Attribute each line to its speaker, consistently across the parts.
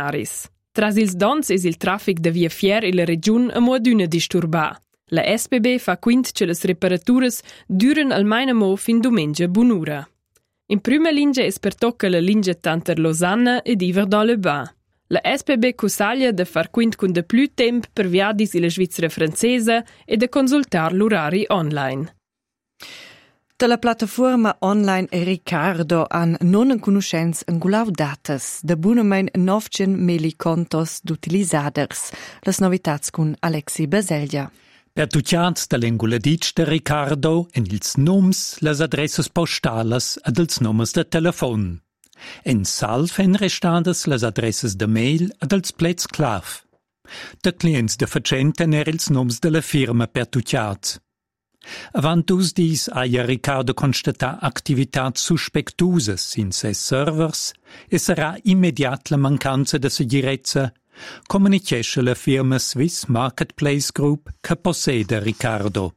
Speaker 1: ordinaris. Tras ils dons es il traffic da via fier e la regiun a mo adüna disturbar. La SBB fa quint che las reparaturas duren almeno mo fin domengia bunura. In prima linea es per tocca la linea tanter Lausanne ed Yverdon-le-Bain. La SBB cusaglia da far quint cun de plü temp per viadis illa Svizzera francesa e da consultar l'orari online.
Speaker 2: Dalla piattaforma online Ricardo han non conoscenza angulau datas da bunamein 900.000 contos d'utilisaders. Las novitats con Alexi Baselgia.
Speaker 3: Per tucciats da l'enguladitg de Ricardo en ils noms, las adresses postales ed ils noms de telefon. En salv en restadas las adresses de mail ed ils plets clav. De clients de facenten ils noms de la firma per tucciats. Avant dus dis aia Ricardo constatar activitats suspectusas in ses servers e sarà immediat la mancanza de segirezza, comunicesce la firma Swiss Marketplace Group che possede Ricardo.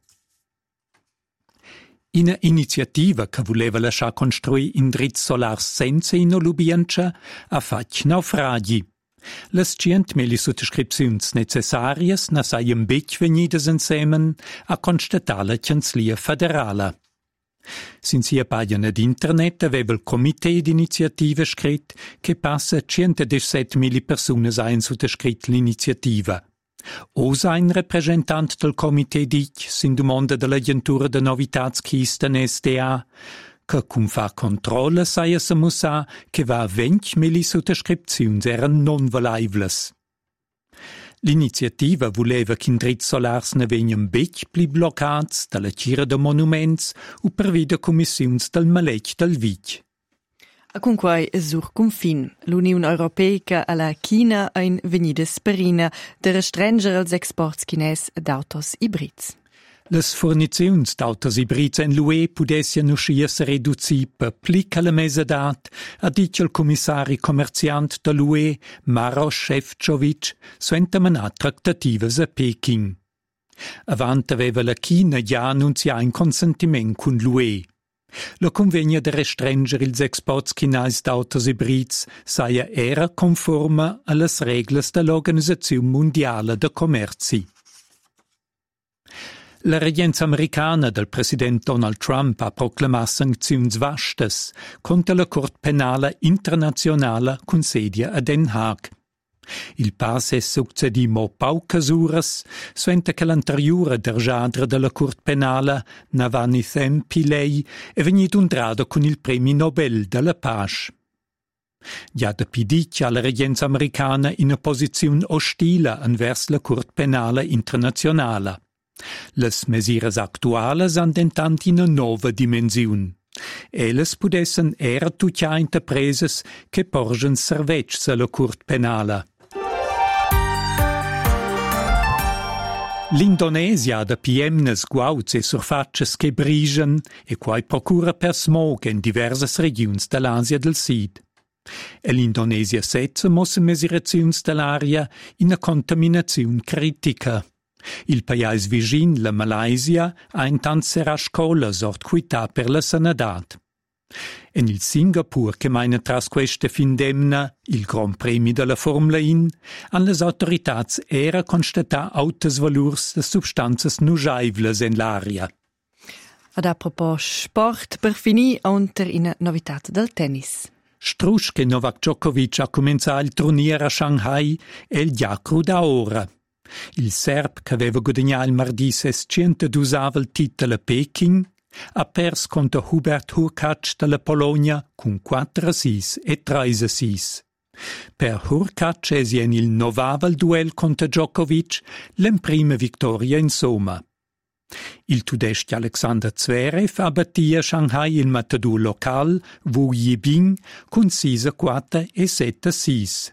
Speaker 3: Ina iniziativa che voleva lasciar construir indrizz solar senza inolubienza ha fatg naufragi. Las 100.000 sottoscripziuns necessarias na saien bec vegnidas ensemen a constatar la Canzlia federala. Sin sia pagina d'internet aveva il comité d'iniziativa scrit che passa 117.000 personas hain sottoscrit l'iniziativa. Osa ein representant del comité dic sin domanda dell'agentura de novitats ch'isten SDA, che cum fa controlla saia se mussà che va 20.000 sottoscripziuns eran non valaivlas. L'iniziativa voleva che indrizz solars ne vegnan bec pli bloccats dalla Cira de Monuments u per vida commissiuns del maletg del Vitg.
Speaker 2: A cunquai sur confin, l'Unione Europea alla China ein vegnidas perina de restrenger els exports chines d'autos ibrids.
Speaker 3: Las forniziuns d'autos ibrids en l'UE pudessien uscias reduzir per pli che la mesedat, ha dit il commissari commerciant de l'UE, Maroš Šefčovič, suenta manat tractatives a Peking. Avant aveva la China già annunzià in consentiment con l'UE. La convegna de restrenger ils exports chinais d'autos ibrids saia era conforma a las reglas de l'Organizzazione Mondiale de Commerci. La regenza americana del president Donald Trump ha proclamat sancziuns vastas contra la Cort Penala Internazionala con sedia a Den Haag. Il pas è succedi mo paucas uras, suenta che l'anteriore dergiadra della Cort Penala, Navanithem Pillay, è venuto undrado con il premio Nobel della Pace. Già da pidiccia la regenza americana in una posizione ostile anvers la Cort Penala Internazionala. Las mesiras actualas han dentant in una nova dimensiun. Elles pudessen era tuccia interpreses che porgen servetgs alla Cort Penala. L'Indonesia ha da piemnes guauts e surfatges che brigen e quai procura per smog in diversas regions dell'Asia del Sud. E l'Indonesia setza mosse mesiraziuns dell'aria in una contaminazione critica. Il paese vicin, la Malaysia, ha intant serà scola sort quità per la sanadat. En il Singapur, che maina tras queste fin demna, il Grand Premi della Formula 1, han les autoritats era constatà autos valurs de substanzas nujaivlas en l'aria.
Speaker 2: Ad apropos sport, per finir unter in novitat del tennis.
Speaker 3: Struschke Novak Djokovic ha comenzato il turniere a Shanghai e il Giacru da ora. Il serb, che aveva guadagnato il martedì 612 il titolo a Peking, ha perso contro Hubert Hurkacz della Polonia con 4-6 e 3-6. Per Hurkacz è il novavel duel contro Djokovic, l'imprima vittoria in somma. Il tudeschi Alexander Zverev ha battuto a Shanghai il matador local Wu Yibing con 6-4 e 7-6.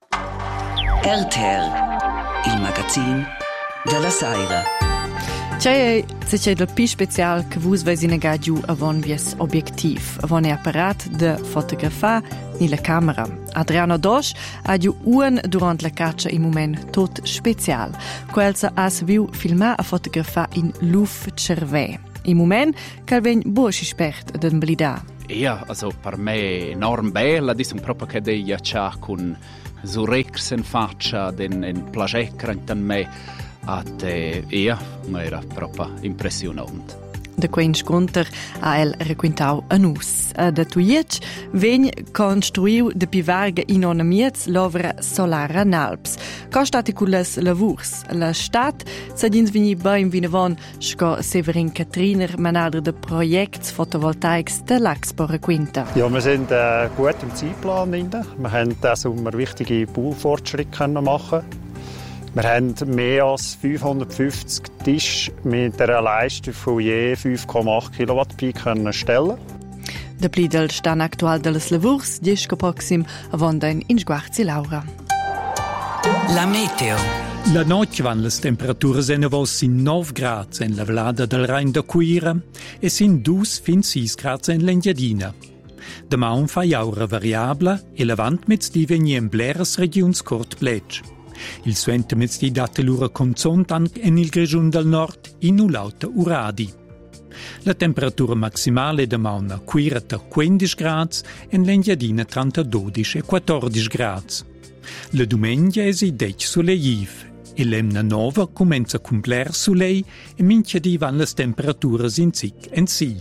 Speaker 4: RTL, il magazine della Saira.
Speaker 2: C'è il più speciale che vos vais inaga giù avon vies obiectiv, avon è apparat de fotografar ni la camera. Adriano Dosch ha giù durant la caccia in moment tot special. Quelsa has viu filmar a fotografar in Luf Cervé. In moment che ven buosch spert den blida.
Speaker 5: Ja, also per me enorm bella, dis un proprio che dei già con Zureks en faccia en plaschecrantan me at era proprio impressionant.
Speaker 2: Da quei sconter ha el requintau a nus. Da tuiec vegn construiu de pivarga in onamiez l'ovra solara Nalps. Costati culles lavurs. La stat s'adins vegni ba in Vinavon sco Severin Katriner manadre de projects fotovoltaics de l'Axpo requinta.
Speaker 6: Ja, wir sind gut im Zeitplan drin. Wir haben diesen Sommer wichtige Baufortschritte machen. Wir haben mehr als 550 Tische mit einer Leistung von je 5,8 Kilowatt Peak stellen.
Speaker 2: Der Plidel stand aktuell dels lavurs, 10 proxim avonda in Sguarzi Laura.
Speaker 4: La meteo.
Speaker 3: La notte van le temperaturas en avos in 9 grads en la vlada del Rhein da Cuira e sin 2 fin 6 grads en l'Engiadina. Demà un fa jaura variabla e la vant mezzdi vegni en bleras regions cort plec. Il suente mezzdi date l'ura consont anche en il Grigiun del Nord in ulauta uradi. La temperatura maximale demà una Cuira ta 15 grads en l'Engiadina tra 12 e 14 grads. La domenica es i dec soleiv e l'emna nova comenza a cumpler solei e mincha di van las temperaturas in sic en si.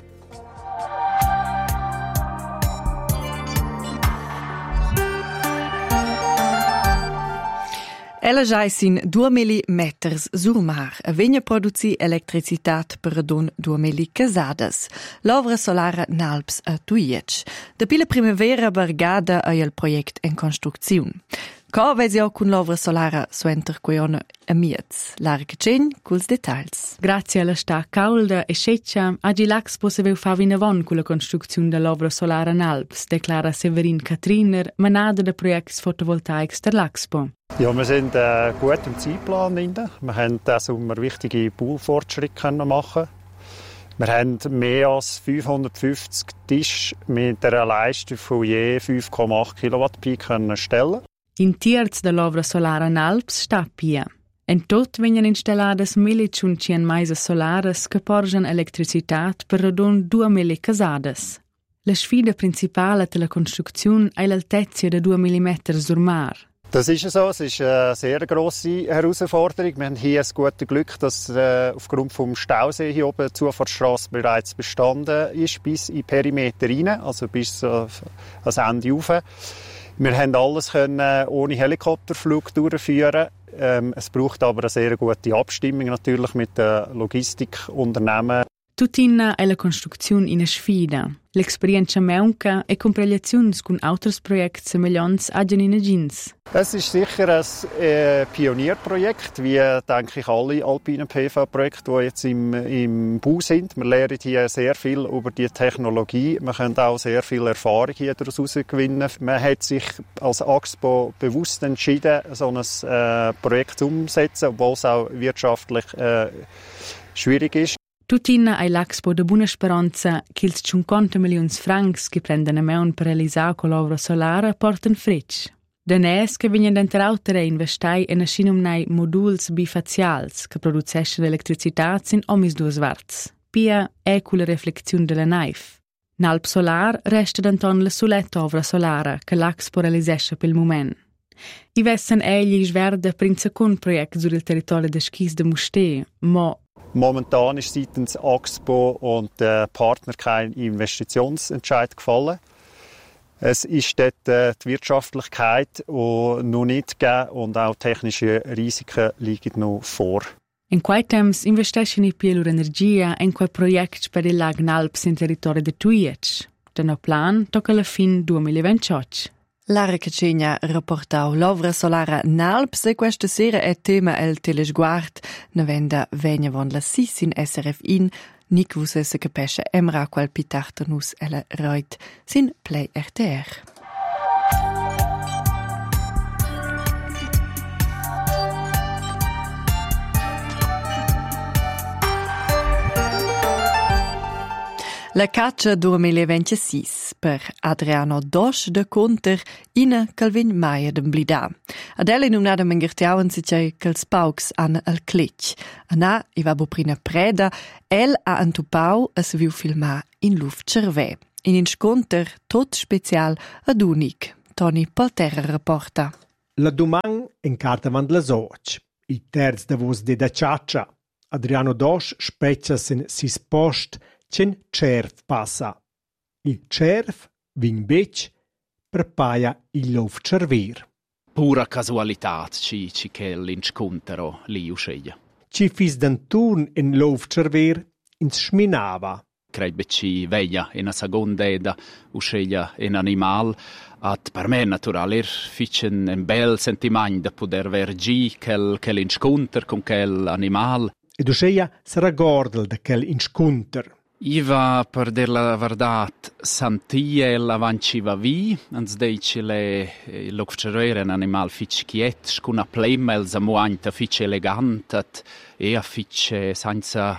Speaker 2: Ella già sin 2000 meters sur mar a vegna produzi electricitat per adun 2000 casadas. L'ovra solara Nalps a Tuiec. Dapi la primavera bargada è il project in construzione. Co vesi o con l'ovra solara suenter queiona a miez. Lara Cacen culs detalls.
Speaker 7: Grazie alla sta calda e seccia, agi l'Axpo se veu fa vinavon con la construzione dell'ovra solara Nalps, declara Severin Katriner, manada de projects fotovoltaics der l'Axpo.
Speaker 6: Ja, wir sind gut im Zeitplan drin. Wir haben diesen Sommer wichtige Baufortschritte machen. Wir haben mehr als 550 Tische mit einer Leistung von je 5,8 Kilowatt Peak stellen.
Speaker 7: In terz dell'ovra solara Nalps sta pia. En tot vengono installate 1500 maisas solares che porgen elettricitat per radun 2000 casades. La sfida principale della costruzione è l'altezza di 2 mm sur mar.
Speaker 6: Das ist so. Es ist eine sehr grosse Herausforderung. Wir haben hier das gute Glück, dass aufgrund des Stausee hier oben die Zufahrtsstrasse bereits bestanden ist, bis in den Perimeter rein, also bis ans Ende rauf. Wir haben alles können ohne Helikopterflug durchführen. Es braucht aber eine sehr gute Abstimmung natürlich mit den Logistikunternehmen.
Speaker 7: Tutina è la costruzione in sfida. L'esperienza meunca e compregliazioni con altri progetti semelhanti aggen in agins.
Speaker 6: Es ist sicher ein Pionierprojekt, wie denke ich alle alpinen PV-Projekte, die jetzt im Bau sind. Wir lernen hier sehr viel über die Technologie. Wir können auch sehr viel Erfahrung hier daraus gewinnen. Man hat sich als Axpo bewusst entschieden, so ein Projekt umzusetzen, obwohl es auch wirtschaftlich schwierig ist.
Speaker 7: Tutina è l'Axpo de Buona Speranza che ils 50 milions francs che prendono a meun per realizzare con l'ovra solara portano frecci. Danès che vengono dentro investai in ascinumnai moduls bifazials che producescono elettricità in omis 2 svarts. Pia è con la reflexione della naif. Nalp solar resta d'anton la soletta ovra solara che l'Axpo realisesce per il moment. I vessen egli sverde prinzacun project sur il territorio de Schis de Musté, ma
Speaker 6: momentan ist seitens Axpo und der Partner kein Investitionsentscheid gefallen. Es ist dort die Wirtschaftlichkeit noch nicht gegeben und auch technische Risiken liegen noch vor.
Speaker 7: In quei temps investescono più loro energia in quel project per il lag Nalps in territorio de Tuiec. Den plan tocca alla fin 2028.
Speaker 2: Lara Cacegna rapportau l'ovra solara Nalps e questa sera è tema el telesguard navenda vegna von la sis in SRF in Nick vusse se capesce emra qual pitartanus ella reut sin Play RTR. La caccia 2026 per Adriano Dosch de Conter ina Calvin Maia de Blida. Adele numnada mengertiauen si c'è cals paucs an al cletch. Anna i va boprina preda, el ha antupau a se viu filmar in luft cervé. In sconter tot special ad unic. Tony Polterra rapporta.
Speaker 8: La domang encarta van las och. I terz da vos de da ciaccia. Adriano Dosch speccia sen sis post cen cerf passa. Il cerf vin bec per paia il lov cervir.
Speaker 5: Pura casualitat ci che l'inscontro lì usceglia.
Speaker 8: Ci fis d'anturn in lov cervir ins schminava.
Speaker 5: Creibe ci veia in a seconda eda usceglia in animal. At per me natural ficen un bel sentimagn da poder vergi quel inscontro con quel animal.
Speaker 8: Ed usceglia sarà gordel da quel inscontro.
Speaker 5: Iva, per dir la verdad, santie l'avanci va vi, ans deici l'occervere un animal fitch quiet, scuna plema els amuanta fitch elegantat, a fitch senza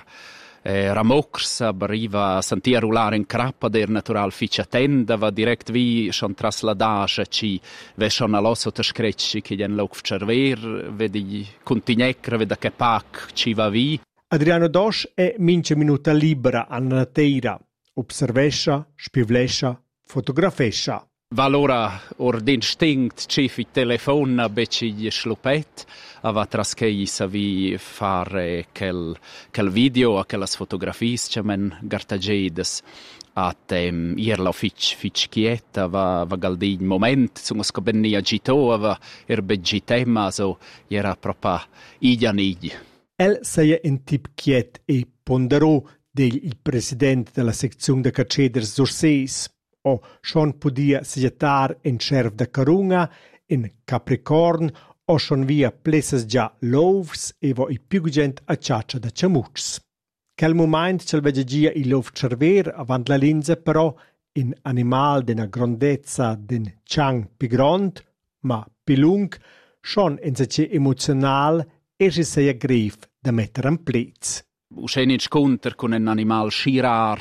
Speaker 5: ramocrs, aber iva santia rulare in crappa der natural fitch attenda, va direct vi schon trasladage, ci ve schon alosso te screcci che gen l'occerver, vedi contignecre, veda che pac ci va vi.
Speaker 8: Adriano Dosch è mince minuta libera a nateira. Observescia, spivlescia, fotografescia.
Speaker 5: Valora or d'instinct ci fi telefona beci gli slupet, ava traschei savi fare quel video a quelles fotografies che men gartagedes at ierla fitch quieta va galdi il moment sungos che benni agito ava begitema so era proprio igianigi.
Speaker 8: El sei un tip quiet e ponderò del presidente della sezione de Caceders Surseis, o schon podia seggetar in cerv de Carunga, in Capricorn, o schon via plesses già lovs e vo i più gent a ciaccia da ciamuts. Quel moment c'el vegegia il lov cerver avant la linza però in animal d'una grandezza d'in ciang pi grond, ma pi lung, schon in sece emozional e si sei grif da mettere in plez.
Speaker 5: Uscen in sconter con un animal scirar,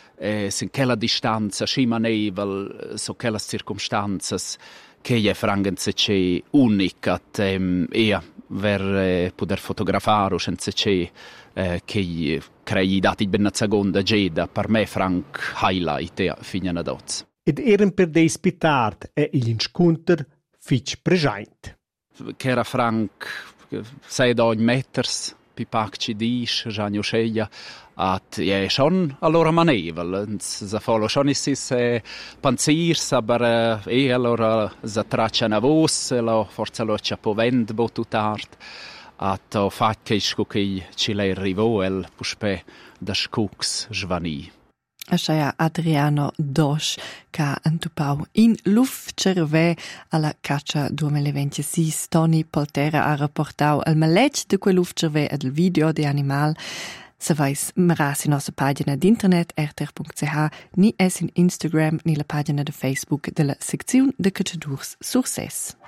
Speaker 5: sin quella distanza, scimanevel, so quelle circumstanze che è frangenze c'è unica, ver poter fotografare o senza c'è che crei dati ben a seconda geda, per me frank highlight fine na doz.
Speaker 8: Ed eren per dei spitart e il insconter fitch present.
Speaker 5: Che era frank 6 meters, pipac ci dice, Gianni Osceglia, at è schon allora manevel, sa follow schon is panzirs, aber allora sa traccia na vos, la forza lo c'ha povend botutart, at o facchesco che ci le arrivò el puspe da scucs svani.
Speaker 2: Așa Adriano Dosch, ca întupau in Luftcerve alla caccia 2026. Tony Poltera ha rapportau al maletg de quel Luftcerve ed il video de animal. Se vais maras in nostra pagina d'internet rtr.ch, ni es in Instagram, ni la pagina de Facebook de la sezione de Cacciadurs Surses.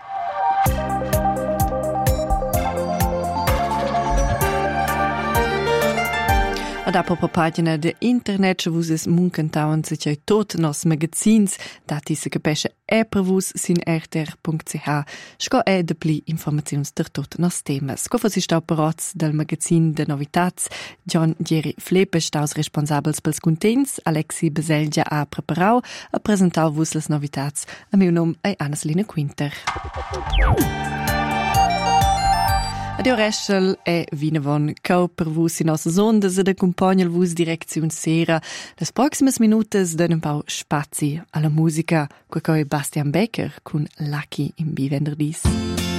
Speaker 2: Ad a propria pagina de internet che vus es muncantauen se c'è tot nos magazins, dati se capesce per vus sin rtr.ch, sco è de pli informazions der tot nos temas. Sco fos sta paroz del magazin de novitats, John Jerry Flepe staus responsabels pels contents, Alexi Beselgia ha preparau a presentau vus las novitats. A meu nom è Anna-Selina Quinter. Adio restel è vinavon cau per vus in nossas ondas ed accompagna il vus direziun sera. Les proximas minutas dan un pau spazi alla musica, quaco è Bastian Becker con Lucky in bivenderdis.